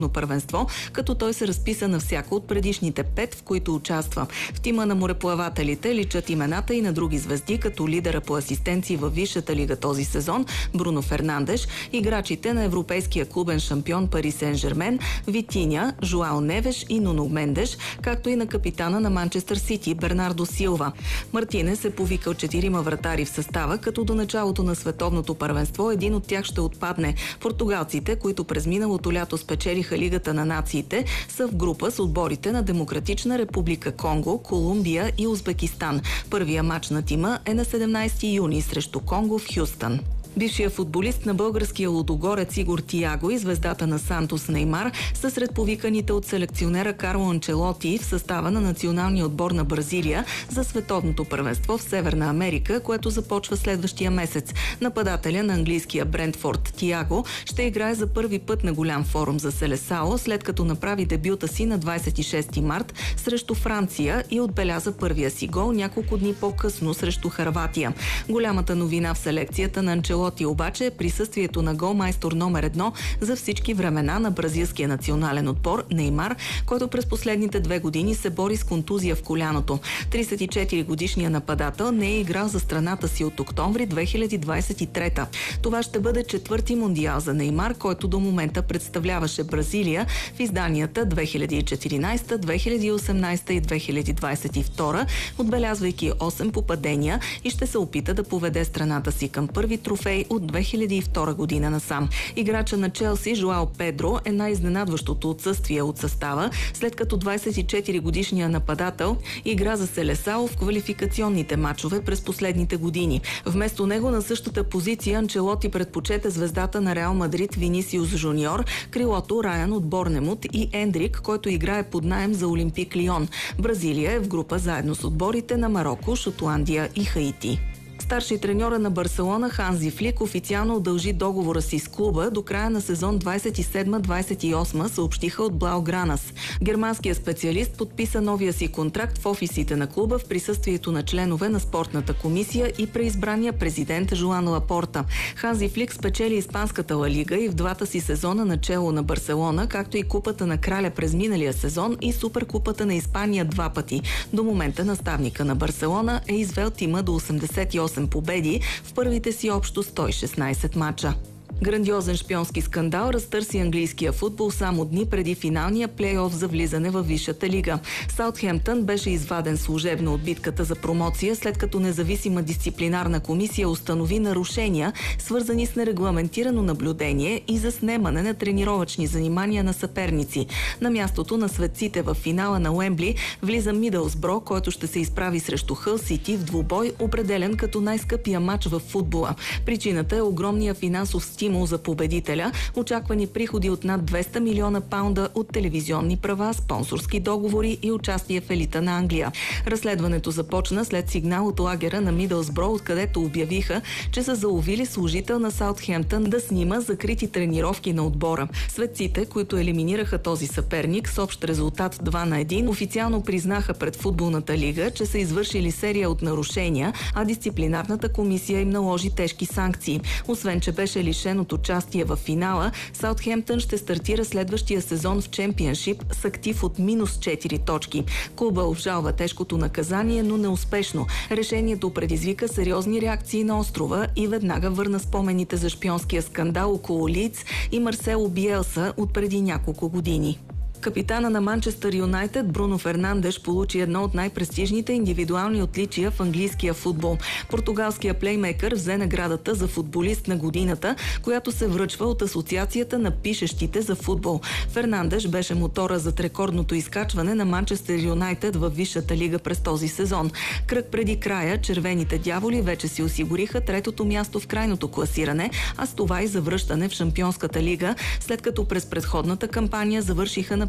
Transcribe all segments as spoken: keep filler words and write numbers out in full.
първенство, като той се разписа на всяко от предишните пет, в които участва. В тима на мореплавателите личат имената и на други звезди, като лидера по асистенции във Висшата лига този сезон Бруно Фернандеш, играчите на европейския клубен шампион Пари Сен-Жермен Витиня, Жуал Невеш и Нуно Мендеш, както и на капитана на Манчестър Сити Бернардо Силва. Мартинес е повикал четирима вратари в състава, като до началото на световното първенство един от тях ще отпадне. Португалците, които през миналото лято спечелиха Лигата на нациите, са в група с отборите на Демократична република Конго, Колумбия и Узбекистан. Първия мач на тима е на седемнайсети юни срещу Конго в Хюстън. Бившият футболист на българския лудогорец Игор Тиаго и звездата на Сантос Неймар са сред повиканите от селекционера Карло Анчелоти в състава на националния отбор на Бразилия за световното първенство в Северна Америка, което започва следващия месец. Нападателя на английския Брентфорд Тиаго ще играе за първи път на голям форум за Селесао, след като направи дебюта си на двайсет и шести март срещу Франция и отбеляза първия си гол няколко дни по-късно срещу Хърватия. Голямата новина в селекцията на Анчелоти обаче е присъствието на голмайстор номер едно за всички времена на бразилския национален отбор Неймар, който през последните две години се бори с контузия в коляното. трийсет и четири годишният нападател не е играл за страната си от октомври две хиляди двайсет и трета. Това ще бъде четвърти мондиал за Неймар, който до момента представляваше Бразилия в изданията две хиляди и четиринайсета, две хиляди и осемнайсета и две хиляди двайсет и втора, отбелязвайки осем попадения, и ще се опита да поведе страната си към първи трофей от две хиляди и втора година насам. Играча на Челси Жоао Педро е най-изненадващото отсъствие от състава, след като двайсет и четири годишният нападател игра за Селесао в квалификационните матчове през последните години. Вместо него на същата позиция Анчелоти предпочете звездата на Реал Мадрид Винисиус Жуниор, крилото Райан от Борнемут и Ендрик, който играе под наем за Олимпик Лион. Бразилия е в група заедно с отборите на Мароко, Шотландия и Хаити. Старши треньора на Барселона Ханзи Флик официално удължи договора си с клуба до края на сезон двайсет и седма двайсет и осма, съобщиха от Блаугранас. Германският специалист подписа новия си контракт в офисите на клуба в присъствието на членове на спортната комисия и преизбрания президент Жоан Лапорта. Ханзи Флик спечели Испанската Ла Лига и в двата си сезона начело на Барселона, както и Купата на краля през миналия сезон и Суперкупата на Испания два пъти. До момента наставника на Барселона е извел тима до осемдесет и осем победи в първите си общо сто и шестнайсет мача. Грандиозен шпионски скандал разтърси английския футбол само дни преди финалния плейоф за влизане във Висшата лига. Саутхемптън беше изваден служебно от битката за промоция, след като независима дисциплинарна комисия установи нарушения, свързани с нерегламентирано наблюдение и заснемане на тренировъчни занимания на съперници. На мястото на светците в финала на Уембли влиза Мидълсбро, който ще се изправи срещу Хъл Сити в двубой, определен като най-скъпия матч в футбола. Причината е огромния финансов стимул за победителя, очаквани приходи от над двеста милиона паунда от телевизионни права, спонсорски договори и участие в елита на Англия. Разследването започна след сигнал от лагера на Мидълсбро, откъдето обявиха, че са заловили служител на Саутхемптън да снима закрити тренировки на отбора. Светците, които елиминираха този съперник с общ резултат два на един, официално признаха пред футболната лига, че са извършили серия от нарушения, а дисциплинарната комисия им наложи тежки санкции. Освен че беше лишен от участие в финала, Саутхемптън ще стартира следващия сезон в Чемпионшип с актив от минус четири точки. Клуба обжалва тежкото наказание, но неуспешно. Решението предизвика сериозни реакции на острова и веднага върна спомените за шпионския скандал около Лийдс и Марсело Биелса от преди няколко години. Капитана на Манчестър Юнайтед Бруно Фернандеш получи едно от най-престижните индивидуални отличия в английския футбол. Португалският плеймейкър взе наградата за футболист на годината, която се връчва от Асоциацията на пишещите за футбол. Фернандеш беше мотора зад рекордното изкачване на Манчестър Юнайтед във Висшата лига през този сезон. Кръг преди края червените дяволи вече си осигуриха третото място в крайното класиране, а с това и завръщане в Шампионската лига, след като през предходната кампания завършиха на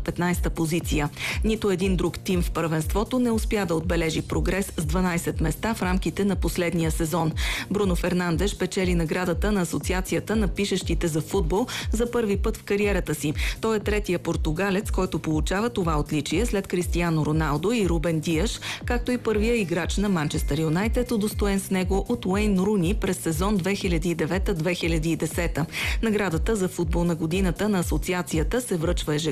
петнайсета позиция. Нито един друг тим в първенството не успя да отбележи прогрес с дванайсет места в рамките на последния сезон. Бруно Фернандеш печели наградата на Асоциацията на пишещите за футбол за първи път в кариерата си. Той е третия португалец, който получава това отличие след Кристиано Роналдо и Рубен Диаш, както и първия играч на Манчестър Юнайтед, удостоен с него от Уейн Руни през сезон две хиляди и девета - две хиляди и десета. Наградата за футбол на годината на Асоциацията се връчва ежегодно